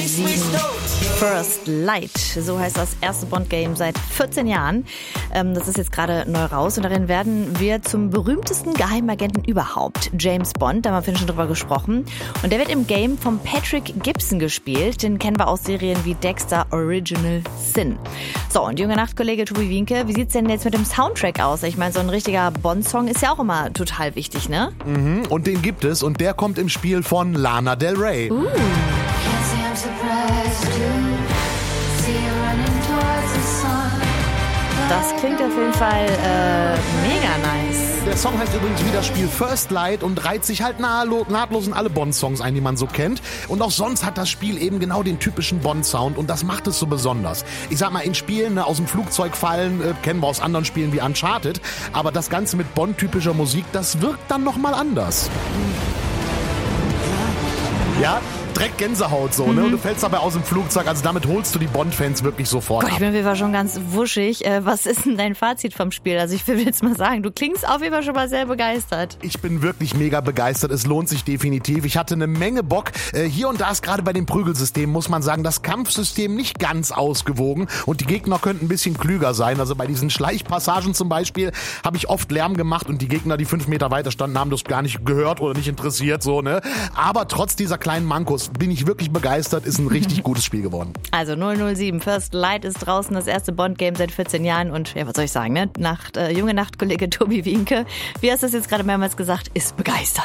First Light, so heißt das erste Bond-Game seit 14 Jahren. Das ist jetzt gerade neu raus und darin werden wir zum berühmtesten Geheimagenten überhaupt, James Bond, da haben wir vorhin schon drüber gesprochen. Und der wird im Game von Patrick Gibson gespielt, den kennen wir aus Serien wie Dexter, Original Sin. So, und junger Nachtkollege Tobi Wienke, wie sieht's denn jetzt mit dem Soundtrack aus? Ich meine, so ein richtiger Bond-Song ist ja auch immer total wichtig, ne? Und den gibt es und der kommt im Spiel von Lana Del Rey. Das klingt auf jeden Fall mega nice. Der Song heißt übrigens wie das Spiel First Light und reiht sich halt nahtlos in alle Bond-Songs ein, die man so kennt. Und auch sonst hat das Spiel eben genau den typischen Bond-Sound und das macht es so besonders. Ich sag mal, in Spielen aus dem Flugzeug fallen, kennen wir aus anderen Spielen wie Uncharted. Aber das Ganze mit Bond-typischer Musik, das wirkt dann nochmal anders. Ja, direkt Gänsehaut so, ne? Und du fällst dabei aus dem Flugzeug, also damit holst du die Bond-Fans wirklich sofort Gott, ab. ich bin auf jeden Fall schon ganz wuschig. Was ist denn dein Fazit vom Spiel? Also ich will jetzt mal sagen, du klingst auf jeden Fall schon mal sehr begeistert. Ich bin wirklich mega begeistert, es lohnt sich definitiv. Ich hatte eine Menge Bock. Hier und da ist gerade bei dem Prügelsystem, muss man sagen, das Kampfsystem nicht ganz ausgewogen und die Gegner könnten ein bisschen klüger sein. Also bei diesen Schleichpassagen zum Beispiel habe ich oft Lärm gemacht und die Gegner, die 5 Meter weiter standen, haben das gar nicht gehört oder nicht interessiert, so, ne? Aber trotz dieser kleinen Mankos bin ich wirklich begeistert, ist ein richtig gutes Spiel geworden. Also 007 First Light ist draußen, das erste Bond-Game seit 14 Jahren und ja, was soll ich sagen, ne? Junge Nachtkollege Tobi Wienke, wie hast du es jetzt gerade mehrmals gesagt, ist begeistert.